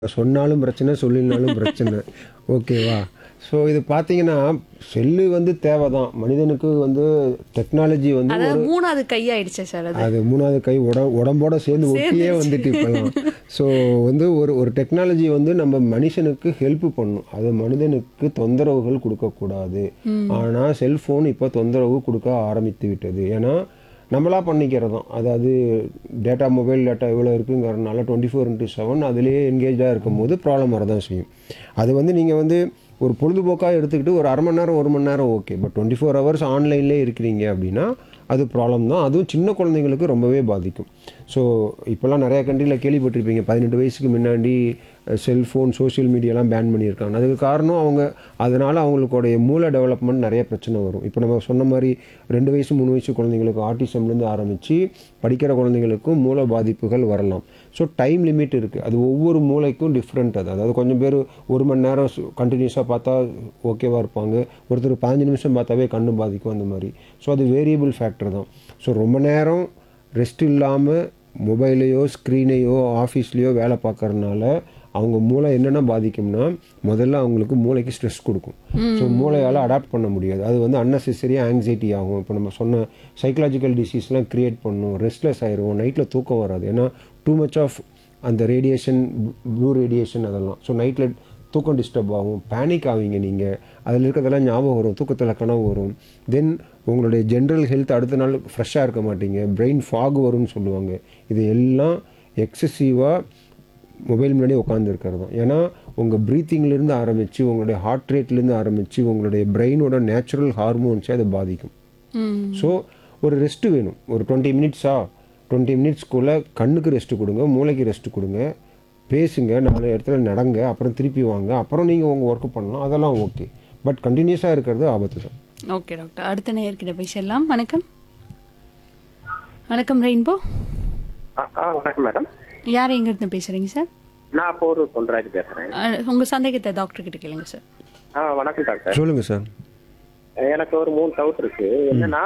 சொன்னாலும் பிரச்சனை, சொல்லினாலும் பிரச்சனை. ஓகேவா? ஸோ இது பார்த்தீங்கன்னா, செல்லு வந்து தேவை தான். மனிதனுக்கு வந்து டெக்னாலஜி வந்து அதாவது ஒரு 3வது கை ஆயிடுச்சு சார் அது. அது 3வது கை உடம்போட சேர்ந்து ஒட்டியே வந்துட்டு இப்பலாம். ஸோ வந்து ஒரு ஒரு டெக்னாலஜி வந்து நம்ம மனுஷனுக்கு ஹெல்ப் பண்ணும். அது மனிதனுக்கு தொந்தரவுகள் கொடுக்கக்கூடாது. ஆனால் செல்ஃபோன் இப்போ தொந்தரவு கொடுக்க ஆரம்பித்து விட்டது. ஏன்னா நம்மளா பண்ணிக்கிறது தான். அதாவது மொபைல் டேட்டா இவ்வளோ இருக்குங்கிறதுனால 24/7 அதிலேயே என்கேஜாக இருக்கும்போது ப்ராப்ளம் வரதான் செய்யும். அது வந்து நீங்கள் வந்து ஒரு பொழுதுபோக்காக எடுத்துக்கிட்டு ஒரு அரை மணி நேரம் 1 மணி நேரம் ஓகே. பட் 24 ஹவர்ஸ் ஆன்லைன்லேயே இருக்கிறீங்க அப்படின்னா அது ப்ராப்ளம் தான். அதுவும் சின்ன குழந்தைங்களுக்கு ரொம்பவே பாதிக்கும். ஸோ இப்போல்லாம் நிறையா கண்ட்ரியில் கேள்விப்பட்டிருப்பீங்க, 18 வயசுக்கு முன்னாடி செல்ஃபோன், சோஷியல் மீடியாலாம் பேன் பண்ணியிருக்காங்க. அதுக்கு காரணம் அதனால் அவங்களுடைய மூளை டெவலப்மெண்ட் நிறைய பிரச்சனை வரும். இப்போ நம்ம சொன்ன மாதிரி 2 வயசு 3 வயசு குழந்தைங்களுக்கு ஆட்டிசம்லேருந்து ஆரம்பித்து படிக்கிற குழந்தைங்களுக்கும் மூளை பாதிப்புகள் வரலாம். ஸோ டைம் லிமிட் இருக்குது. அது ஒவ்வொரு மூளைக்கும் டிஃப்ரெண்ட். அதாவது கொஞ்சம் பேர் 1 மணி நேரம் கண்டினியூஸாக பார்த்தா ஓகேவாக இருப்பாங்க. ஒருத்தர் 15 நிமிஷம் பார்த்தாவே கண்ணு பாதிக்கும் அந்த மாதிரி. ஸோ அது வேரியபிள் ஃபேக்டர் தான். ஸோ ரொம்ப நேரம் ரெஸ்ட் இல்லாமல் மொபைலையோ ஸ்க்ரீனையோ ஆஃபீஸ்லேயோ வேலை பார்க்கறதுனால அவங்க மூளை என்னென்ன பாதிக்கும்னா, முதல்ல அவங்களுக்கு மூளைக்கு ஸ்ட்ரெஸ் கொடுக்கும். ஸோ மூளையால் அடாப்ட் பண்ண முடியாது. அது வந்து அன்னெசரியாக ஆங்ஸைட்டி ஆகும். இப்போ நம்ம சொன்ன சைக்கலாஜிக்கல் டிசீஸ்லாம் க்ரியேட் பண்ணும். ரெஸ்ட்லெஸ் ஆயிடுவோம். நைட்டில் தூக்கம் வராது. ஏன்னா டூ மச் ஆஃப் அந்த ரேடியேஷன், ப்ளூ ரேடியேஷன் அதெல்லாம். ஸோ நைட்டில் தூக்கம் டிஸ்டர்ப் ஆகும். பேனிக் ஆவீங்க நீங்கள். அதில் இருக்கிறதெல்லாம் ஞாபகம் வரும். தூக்கத்தில் கனவு வரும். தென் உங்களுடைய ஜென்ரல் ஹெல்த் அடுத்த நாள் ஃப்ரெஷ்ஷாக இருக்க மாட்டீங்க. பிரெயின் ஃபாக் வரும்னு சொல்லுவாங்க. இது எல்லாம் எக்ஸசிவாக மொபைல் முன்னாடி உட்காந்துருக்கிறது தான். ஏன்னா உங்கள் ப்ரீத்திங்லேருந்து ஆரம்பித்து உங்களுடைய ஹார்ட் ரேட்லேருந்து ஆரம்பித்து உங்களுடைய பிரெயினோட நேச்சுரல் ஹார்மோன்ஸே அதை பாதிக்கும். ஸோ ஒரு ரெஸ்ட்டு வேணும். ஒரு 20 மினிட்ஸ்க்குள்ளே கண்ணுக்கு ரெஸ்ட்டு கொடுங்க, மூளைக்கு ரெஸ்ட்டு கொடுங்க, பேசுங்க, 4 இடத்துல நடங்க, அப்புறம் திருப்பி வாங்க, அப்புறம் நீங்கள் உங்கள் ஒர்க்கு பண்ணலாம். அதெல்லாம் ஓகே. பட் கண்டினியூஸாக இருக்கிறது ஆபத்து தான். ஓகே டாக்டர், அடுத்த நேயர்கிட்ட பேசலாம். வணக்கம். வணக்கம் ரெயின்போ. வணக்கம் மேடம். யார் எங்கிருந்து பேசுறீங்க சார்? நான் போரூர் பொன்ராஜ் பேசுறேன். உங்க சந்தேகத்தை டாக்டர் கிட்ட கேளுங்க சார். வணக்கம் டாக்டர். சொல்லுங்கள் சார். எனக்கு ஒரு 3 டவுட் இருக்கு. என்னன்னா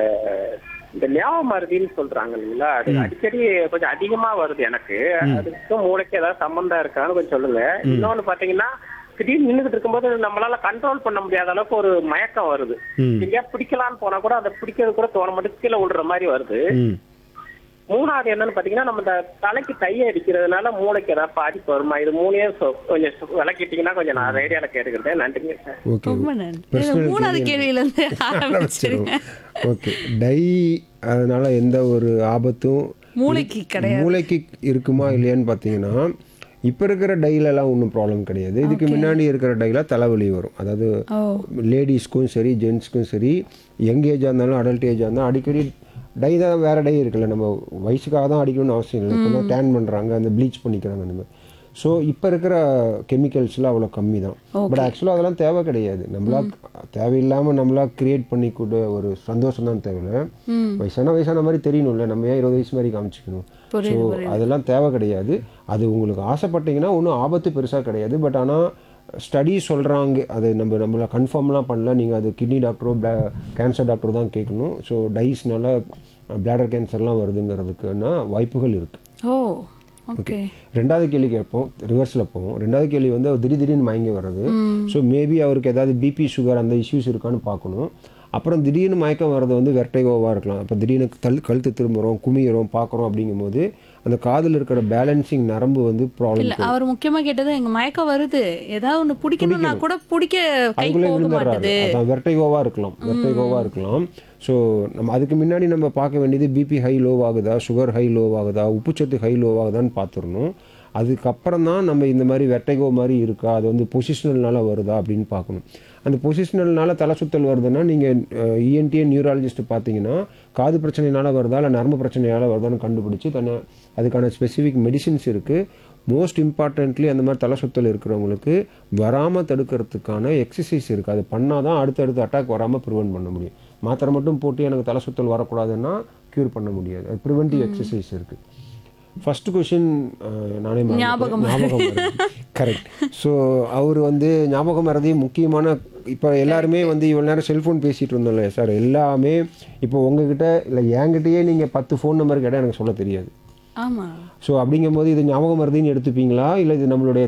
இந்த ஞாபக மருதின்னு சொல்றாங்க இல்லைங்களா, அது அடிக்கடி கொஞ்சம் அதிகமா வருது எனக்கு. அதுக்கும் மூளைக்கு ஏதாவது சம்பந்தம் இருக்கான்னு கொஞ்சம் சொல்லுங்க. இன்னொன்னு பாத்தீங்கன்னா, திடீர்னு நின்றுட்டு இருக்கும்போது நம்மளால கண்ட்ரோல் பண்ண முடியாத அளவுக்கு ஒரு மயக்கம் வருது. எங்கேயா பிடிக்கலான்னு போனா கூட அதை பிடிக்கிறது கூட தோண மாட்டேங்குது, கீழே விழுற மாதிரி வருது. 3வது என்னன்னு பாத்தீங்கன்னா, நம்ம இந்த தலைக்கு தைய அடிக்கிறதுனால மூளைக்கு ஏதாவது பாதிப்பு வருமா? இது 3ஐயும் கொஞ்சம் விளக்கிட்டீங்கன்னா கொஞ்சம் நான் ரேடியோல கேட்டுக்கிட்டேன். நன்றிங்க சார். ஓகே. ரொம்ப நன்றி. 3வது கேள்வியிலேருந்து ஆரம்பிச்சிருங்க. ஓகே. அதனால எந்த ஒரு ஆபத்தும் மூளைக்கு கிடையாது. மூளைக்கு இருக்குமா இல்லையான்னு பார்த்தீங்கன்னா, இப்போ இருக்கிற டைலெல்லாம் ஒன்றும் ப்ராப்ளம் கிடையாது. இதுக்கு முன்னாடி இருக்கிற டைல தலைவலி வரும். அதாவது லேடிஸ்க்கும் சரி ஜென்ட்ஸ்க்கும் சரி, யங் ஏஜாக இருந்தாலும் அடல்ட் ஏஜாக இருந்தாலும் அடிக்கடி டை தான். வேறு டை இருக்குல்ல, நம்ம வயசுக்காக தான் அடிக்கணும்னு அவசியம் இல்லை. இப்போ தான் டேன் பண்ணுறாங்க, அந்த ப்ளீச் பண்ணிக்கிறாங்க அந்த மாதிரி. ஸோ இப்போ இருக்கிற கெமிக்கல்ஸ்லாம் அவ்வளோ கம்மி தான். பட் ஆக்சுவலாக அதெல்லாம் தேவை கிடையாது. தேவையில்லாமல் நம்மளா கிரியேட் பண்ணிக்கூட ஒரு சந்தோஷம் தான் தேவை. வயசான மாதிரி தெரியணும்ல, நம்ம ஏன் 20 வயசு மாதிரி காமிச்சிக்கணும்? ஸோ அதெல்லாம் தேவை கிடையாது. அது உங்களுக்கு ஆசைப்பட்டீங்கன்னா ஒன்றும் ஆபத்து பெருசாக கிடையாது. பட் ஆனால் ஸ்டடி சொல்கிறாங்க, அது நம்மள கன்ஃபார்ம்லாம் பண்ணல. நீங்கள் அது கிட்னி டாக்டரோ கேன்சர் டாக்டரோ தான் கேட்கணும். ஸோ டைஸ்னால பிளாடர் கேன்சர்லாம் வருதுங்கிறதுக்குன்னா வாய்ப்புகள் இருக்குது. ஓகே. 2வது கேள்வி கேட்போம், ரிவர்ஸில் போவோம். 2வது கேள்வி வந்து திடீர்னு மயங்கி வர்றது. ஸோ மேபி அவருக்கு ஏதாவது பிபி சுகர் அந்த இஷ்யூஸ் இருக்கான்னு பார்க்கணும். அப்புறம் திடீர்னு மயக்கம் வர்றது வந்து வெர்டைகோவாக இருக்கலாம். அப்போ திடீர்னு கழுத்து திரும்புகிறோம், குமிகிறோம், பார்க்குறோம். அப்படிங்கும்போது அந்த காதில் இருக்கிற பேலன்சிங் நரம்பு வந்து ப்ராப்ளம். இல்ல, அவர் முக்கியமாக கேட்டது எங்க மயக்கம் வருது, ஏதாவது ஒன்று பிடிக்கணும்னா கூட பிடிக்க கை போக மாட்டேது. அதான் வெர்டைகோவாக இருக்கலாம். ஸோ நம்ம அதுக்கு முன்னாடி நம்ம பார்க்க வேண்டியது பிபி ஹை லோ ஆகுதா, சுகர் ஹை லோ ஆகுதா, உப்புச்சத்து ஹை லோ ஆகுதான்னு பார்த்துடணும். அதுக்கப்புறம் தான் நம்ம இந்த மாதிரி வெர்டைகோ மாதிரி இருக்கா, அது வந்து பொசிஷனல்னால வருதா அப்படின்னு பார்க்கணும். அந்த பொசிஷனல்னால தலை சுத்தல் வருதுன்னா நீங்கள் இஎன்டி நியூராலஜிஸ்ட் பார்த்தீங்கன்னா காது பிரச்சனைனால வருதா இல்லை நரம்பு பிரச்சனையால் வருதான்னு கண்டுபிடிச்சி அதுக்கான ஸ்பெசிஃபிக் மெடிசின்ஸ் இருக்குது. மோஸ்ட் இம்பார்ட்டன்ட்லி அந்த மாதிரி தலை சுத்தல் இருக்கிறவங்களுக்கு வராமல் தடுக்கிறதுக்கான எக்ஸசைஸ் இருக்குது. அது பண்ணால் தான் அடுத்தடுத்து அட்டாக் வராமல் ப்ரிவென்ட் பண்ண முடியும். மாத்திரை மட்டும் போட்டு எனக்கு தலை சுத்தல் வரக்கூடாதுன்னா க்யூர் பண்ண முடியாது. அது ப்ரிவென்டிவ் எக்ஸசைஸ் இருக்குது. ஃபஸ்ட்டு கொஷின் நானே ஞாபகம் கரெக்ட். ஸோ அவர் வந்து ஞாபகம் மறதி முக்கியமான. இப்போ எல்லாருமே வந்து இவ்வளோ நேரம் செல்ஃபோன் பேசிகிட்டு இருந்தோம்ல சார், எல்லாமே இப்போ உங்ககிட்ட இல்லை என்கிட்டயே நீங்கள் 10 ஃபோன் நம்பர் கேட்டால் எனக்கு சொல்ல தெரியாது. ஆமாம். ஸோ அப்படிங்கும்போது இது ஞாபகம் மறதின்னு எடுத்துப்பீங்களா, இல்லை இது நம்மளுடைய